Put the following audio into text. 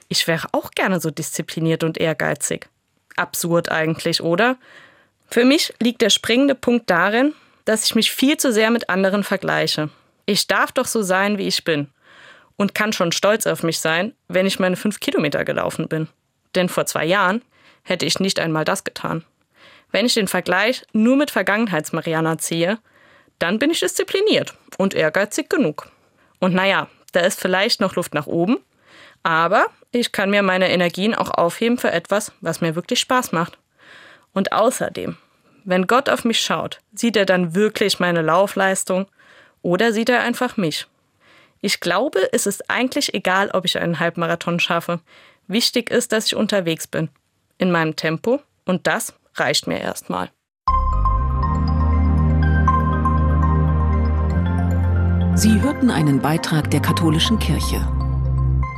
Ich wäre auch gerne so diszipliniert und ehrgeizig. Absurd eigentlich, oder? Für mich liegt der springende Punkt darin, dass ich mich viel zu sehr mit anderen vergleiche. Ich darf doch so sein, wie ich bin. Und kann schon stolz auf mich sein, wenn ich meine 5 Kilometer gelaufen bin. Denn vor 2 Jahren hätte ich nicht einmal das getan. Wenn ich den Vergleich nur mit Vergangenheits-Mariana ziehe, dann bin ich diszipliniert und ehrgeizig genug. Und naja, da ist vielleicht noch Luft nach oben, aber ich kann mir meine Energien auch aufheben für etwas, was mir wirklich Spaß macht. Und außerdem, wenn Gott auf mich schaut, sieht er dann wirklich meine Laufleistung oder sieht er einfach mich? Ich glaube, es ist eigentlich egal, ob ich einen Halbmarathon schaffe. Wichtig ist, dass ich unterwegs bin, in meinem Tempo, und das reicht mir erstmal. Sie hörten einen Beitrag der Katholischen Kirche.